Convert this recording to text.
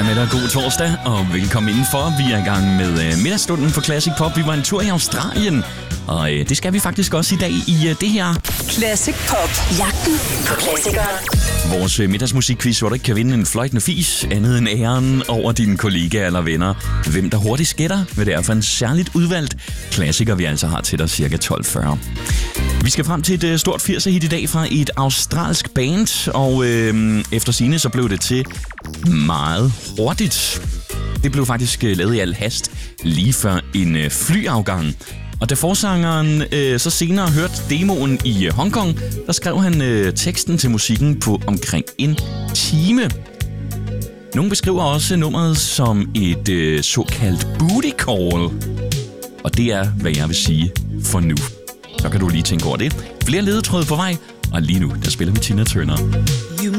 Hej med dig, god torsdag, og velkommen indenfor. Vi er i gang med middagsstunden for Classic Pop. Vi var en tur i Australien, og det skal vi faktisk også i dag i det her Classic Pop. Jagten på klassikere. Vores middagsmusikquiz, hvor du ikke kan vinde en fløjtende fis, andet end æren over dine kollegaer eller venner. Hvem der hurtigt skætter, hvad det er for en særligt udvalgt klassiker, vi altså har til dig cirka 12:40. Vi skal frem til et stort 80'er-hit i dag fra et australsk band, og efter sigende så blev det til meget hurtigt. Det blev faktisk lavet i al hast lige før en flyafgang. Og da forsangeren så senere hørte demoen i Hongkong, der skrev han teksten til musikken på omkring en time. Nogle beskriver også nummeret som et såkaldt booty call. Og det er, hvad jeg vil sige for nu. Så kan du lige tænke over det. Flere ledetråde på vej, og lige nu, der spiller vi Tina Turner.